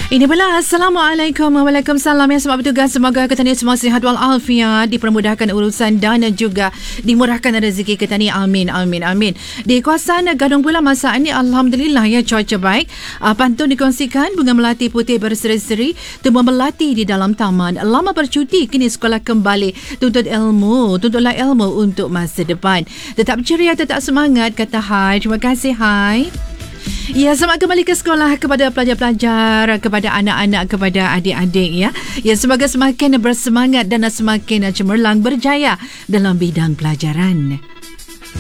Ini pula Assalamualaikum. Waalaikumsalam. Yang selamat bertugas. Semoga kita ni semua sihat walafiat, dipermudahkan urusan dan juga dimurahkan rezeki kita ni. Amin, amin, amin. Di kawasan Gadong pula masa ini alhamdulillah ya, cuaca baik. Pantun dikongsikan, bunga melati putih berseri-seri tumbuh melati di dalam taman. Lama bercuti, kini sekolah kembali. Tuntutlah ilmu untuk masa depan. Tetap ceria, tetap semangat, kata Hai. Terima kasih Hai. Ya, selamat kembali ke sekolah kepada pelajar-pelajar, kepada anak-anak, kepada adik-adik ya. Ya, semoga semakin bersemangat dan semakin cemerlang berjaya dalam bidang pelajaran.